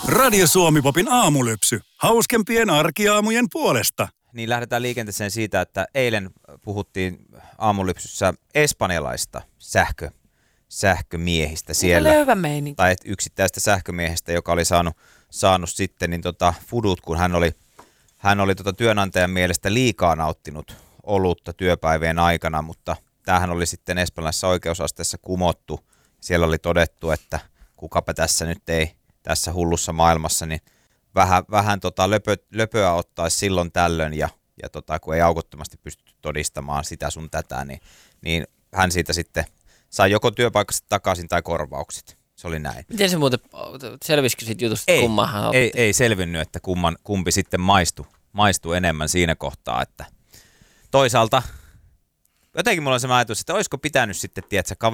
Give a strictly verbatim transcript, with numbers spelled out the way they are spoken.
Radio Suomi-popin aamulypsy. Hauskempien arkiaamujen puolesta. Niin lähdetään liikenteeseen siitä, että eilen puhuttiin aamulypsyssä espanjalaista sähkö, sähkömiehistä siellä. Oli hyvä meininki. Tai yksittäistä sähkömiehestä, joka oli saanut, saanut sitten niin tota fudut, kun hän oli, hän oli tota työnantajan mielestä liikaa nauttinut olutta työpäivien aikana, mutta tämähän oli sitten espanjalaisessa oikeusasteessa kumottu. Siellä oli todettu, että kukapa tässä nyt ei tässä hullussa maailmassa, niin vähän, vähän tota löpö, löpöä ottaisi silloin tällöin, ja, ja tota, kun ei aukottomasti pystytty todistamaan sitä sun tätä, niin, niin hän siitä sitten sai joko työpaikasta takaisin tai korvaukset. Se oli näin. Miten se muuten, selvisikö siitä jutusta, ei, kummahan ei, ei selvinnyt, että kumman, kumpi sitten maistui, maistui enemmän siinä kohtaa, että toisaalta jotenkin mulla on se ajatus, että olisiko pitänyt sitten, tiedätkö,